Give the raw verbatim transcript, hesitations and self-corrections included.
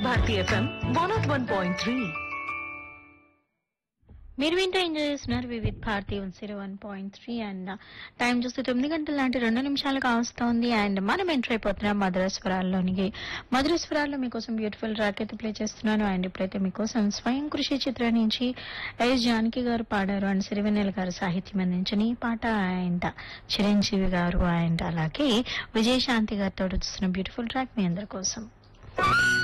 Bharati FM one not one point three. మీరు వింటూ enjoy చేస్తున్నారు Vividh Bharati zero one point three and time చూస్తే తొమ్మిది గంటల లాంటి రెండు నిమిషాలు కావస్తోంది. అండ్ మనం ఎంటర్ అయిపోతున్నాం మధుర స్వరాల్లోనికి. మధుర స్వరాల్లో మీకోసం బ్యూటిఫుల్ ట్రాక్ అయితే ప్లే చేస్తున్నాను. అండ్ ఇప్పుడైతే మీకోసం స్వయం కృషి చిత్రం నుంచి ఎస్ జానకి గారు పాడారు అండ్ సిరివెన్నెల గారు సాహిత్యం అందించిన ఈ పాట అండ్ చిరంజీవి గారు అండ్ అలాగే విజయశాంతి గారితో చూస్తున్న బ్యూటిఫుల్ ట్రాక్ మీ అందరి కోసం.